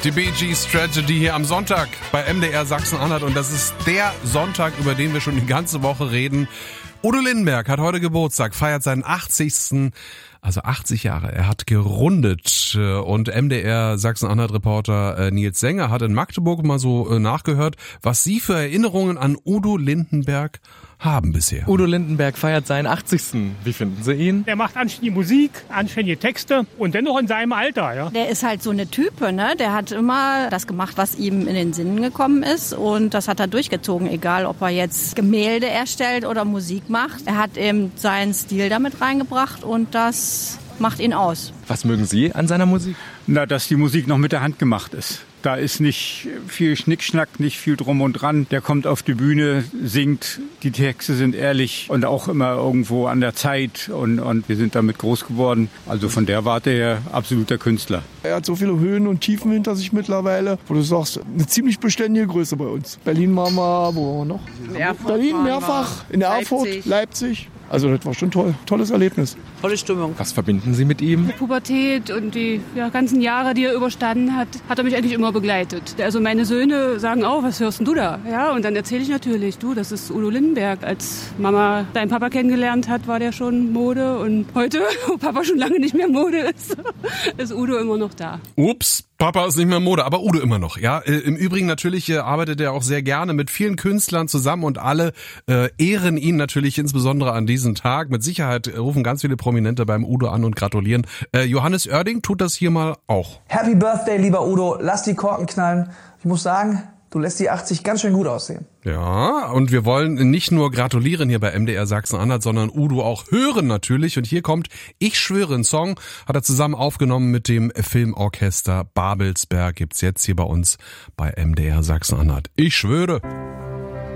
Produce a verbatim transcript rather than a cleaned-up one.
Die Bee Gees Tragedy hier am Sonntag bei M D R Sachsen-Anhalt. Und das ist der Sonntag, über den wir schon die ganze Woche reden. Udo Lindenberg hat heute Geburtstag, feiert seinen achtzigsten Also achtzig Jahre. Er hat gerundet. Und M D R Sachsen-Anhalt-Reporter Nils Sänger hat in Magdeburg mal so nachgehört, was Sie für Erinnerungen an Udo Lindenberg haben bisher. Udo Lindenberg feiert seinen achtzigsten Wie finden Sie ihn? Der macht anständige Musik, anständige Texte und dennoch in seinem Alter. Ja. Der ist halt so eine Type, ne? Der hat immer das gemacht, was ihm in den Sinn gekommen ist und das hat er durchgezogen, egal ob er jetzt Gemälde erstellt oder Musik macht. Er hat eben seinen Stil damit reingebracht und das macht ihn aus. Was mögen Sie an seiner Musik? Na, dass die Musik noch mit der Hand gemacht ist. Da ist nicht viel Schnickschnack, nicht viel drum und dran. Der kommt auf die Bühne, singt, die Texte sind ehrlich und auch immer irgendwo an der Zeit. Und, und wir sind damit groß geworden. Also von der Warte her absoluter Künstler. Er hat so viele Höhen und Tiefen hinter sich mittlerweile, wo du sagst, eine ziemlich beständige Größe bei uns. Berlin waren wir, wo waren wir noch? In Erfurt Berlin mehrfach, in Erfurt, Leipzig. Leipzig. Also das war schon toll, tolles Erlebnis. Tolle Stimmung. Was verbinden Sie mit ihm? Die Pubertät und die ja, ganzen Jahre, die er überstanden hat, hat er mich eigentlich immer begleitet. Also meine Söhne sagen auch, was hörst denn du da? Ja, und dann erzähle ich natürlich, du, das ist Udo Lindenberg. Als Mama deinen Papa kennengelernt hat, war der schon Mode und heute, wo Papa schon lange nicht mehr Mode ist, ist Udo immer noch da. Ups, Papa ist nicht mehr Mode, aber Udo immer noch. Ja, äh, im Übrigen natürlich äh, arbeitet er auch sehr gerne mit vielen Künstlern zusammen und alle äh, ehren ihn natürlich insbesondere an diesem Tag. Mit Sicherheit äh, rufen ganz viele Prominente beim Udo an und gratulieren. Äh, Johannes Oerding tut das hier mal auch. Happy Birthday, lieber Udo. Lass die Korken knallen. Ich muss sagen, du lässt die achtzig ganz schön gut aussehen. Ja, und wir wollen nicht nur gratulieren hier bei M D R Sachsen-Anhalt, sondern Udo auch hören natürlich. Und hier kommt Ich schwöre, ein Song, hat er zusammen aufgenommen mit dem Filmorchester Babelsberg. Gibt's jetzt hier bei uns bei M D R Sachsen-Anhalt. Ich schwöre.